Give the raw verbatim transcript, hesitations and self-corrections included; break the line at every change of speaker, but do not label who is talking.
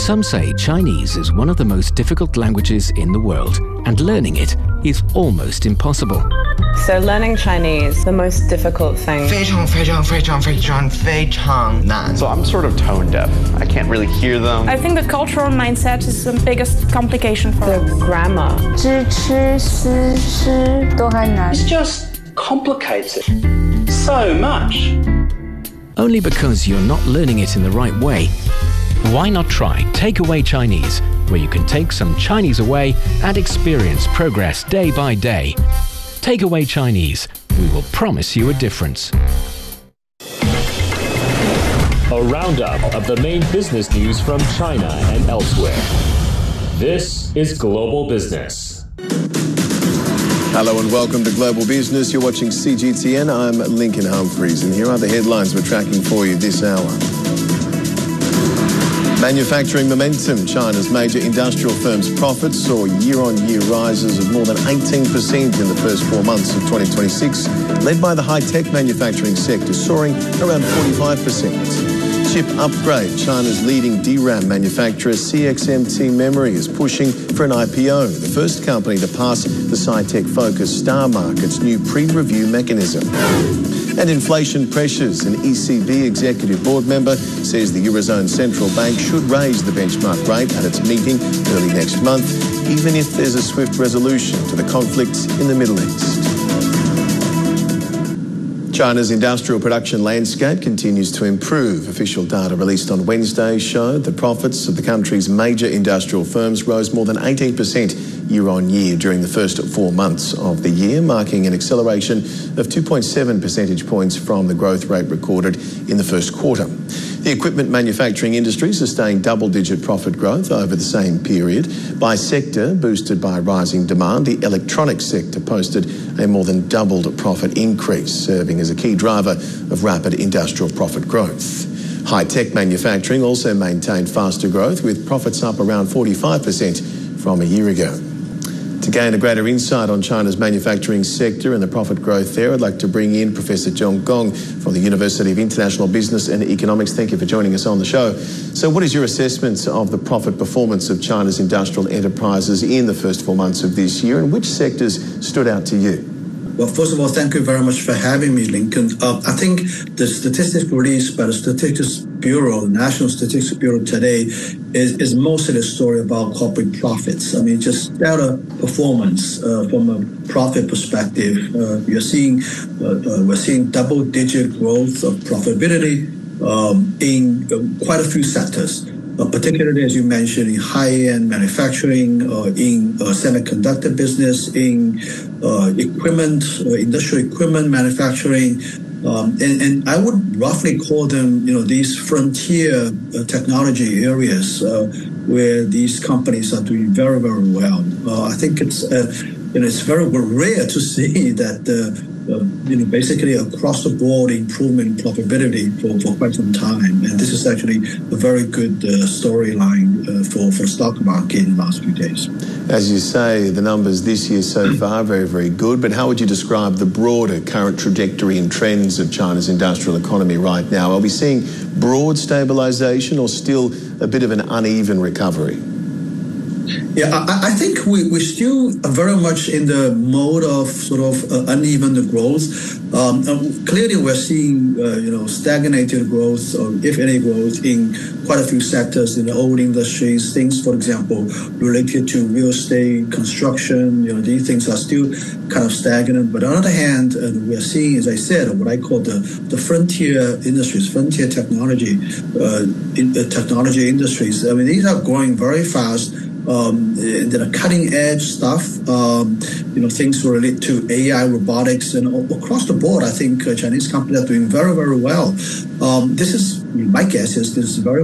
Some say Chinese is one of the most difficult languages in the world, and learning it is almost impossible.
So learning Chinese, the most difficult thing.
非常非常非常非常非常难.
So I'm sort of tone deaf. I can't really hear them.
I think the cultural mindset is the biggest complication for
the grammar.
知吃思诗都很难.
It's just complicated so much.
Only because you're not learning it in the right way. Why not try Takeaway Chinese, where you can take some Chinese away and experience progress day by day. Takeaway Chinese. We will promise you a difference.
A roundup of the main business news from China and elsewhere. This is Global Business.
Hello and welcome to Global Business. You're watching C G T N. I'm Lincoln Humphreys, and here are the headlines we're tracking for you this hour. Manufacturing momentum. China's major industrial firms' profits saw year-on-year rises of more than eighteen percent in the first four months of twenty twenty-six, led by the high-tech manufacturing sector, soaring around forty-five percent. Chip upgrade. China's leading D RAM manufacturer C X M T Memory is pushing for an I P O, the first company to pass the Sci-Tech-focused Star Market's new pre-review mechanism. And inflation pressures. An E C B executive board member says the Eurozone Central Bank should raise the benchmark rate at its meeting early next month, even if there's a swift resolution to the conflict in the Middle East. China's industrial production landscape continues to improve. Official data released on Wednesday showed the profits of the country's major industrial firms rose more than eighteen percent year on year during the first four months of the year, marking an acceleration of two point seven percentage points from the growth rate recorded in the first quarter. The equipment manufacturing industry sustained double-digit profit growth over the same period. By sector, boosted by rising demand, the electronics sector posted a more than doubled profit increase, serving as a key driver of rapid industrial profit growth. High-tech manufacturing also maintained faster growth, with profits up around forty-five percent from a year ago. To gain a greater insight on China's manufacturing sector and the profit growth there, I'd like to bring in Professor John Gong from the University of International Business and Economics. Thank you for joining us on the show. So what is your assessment of the profit performance of China's industrial enterprises in the first four months of this year, and which sectors stood out to you?
Well, first of all, thank you very much for having me, Lincoln. Uh, I think the statistics released by the Statistics Bureau, the National Statistics Bureau today, is, is mostly a story about corporate profits. I mean, just stellar performance uh, from a profit perspective. Uh, you're seeing, uh, uh, we're seeing double-digit growth of profitability um, in uh, quite a few sectors. Uh, particularly, as you mentioned, in high-end manufacturing, uh, in uh, semiconductor business, in uh, equipment, uh, industrial equipment manufacturing, um, and, and I would roughly call them, you know, these frontier uh, technology areas uh, where these companies are doing very, very well. Uh, I think it's, uh, you know, it's very rare to see that. Uh, Uh, you know, basically across the board improvement in profitability for, for quite some time. And this is actually a very good uh, storyline uh, for, for stock market in the last few days.
As you say, the numbers this year so far, very, very good. But how would you describe the broader current trajectory and trends of China's industrial economy right now? Are we seeing broad stabilisation or still a bit of an uneven recovery?
Yeah, I, I think we, we're still very much in the mode of sort of uh, uneven growth. Um, clearly, we're seeing, uh, you know, stagnated growth, or if any growth, in quite a few sectors in the old industries. Things, for example, related to real estate, construction, you know, these things are still kind of stagnant. But on the other hand, uh, we're seeing, as I said, what I call the, the frontier industries, frontier technology, uh, in, uh, technology industries. I mean, these are growing very fast. Um, there are cutting edge stuff, um, you know, things related to A I, robotics, and across the board, I think uh, Chinese companies are doing very, very well. Um, this is, my guess is this is very